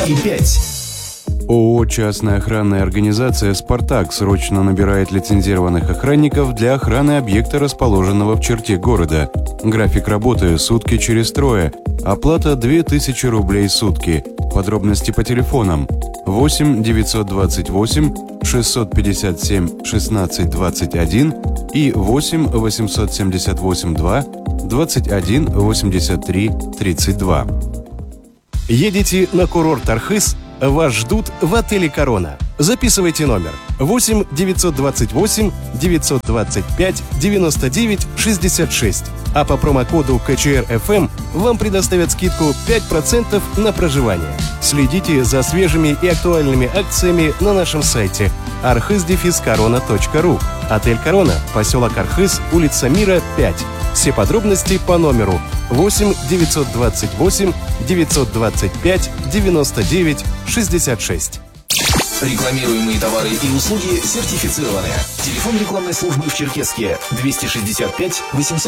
и 5. ООО «Частная охранная организация «Спартак» срочно набирает лицензированных охранников для охраны объекта, расположенного в черте города. График работы – сутки через трое. Оплата – 2000 рублей сутки. Подробности по телефонам 8 928 657 16 21 и 8 878 2 21 83 32. Едете на курорт Архыз? Вас ждут в отеле «Корона». Записывайте номер 8 928 925 99 66. А по промокоду КЧР-ФМ вам предоставят скидку 5% на проживание. Следите за свежими и актуальными акциями на нашем сайте arkhыз-корона.ру. Отель «Корона», поселок Архыз, улица Мира, 5. Все подробности по номеру 8 928 925 99 66. Рекламируемые товары и услуги сертифицированы. Телефон рекламной службы в Черкесске 265 800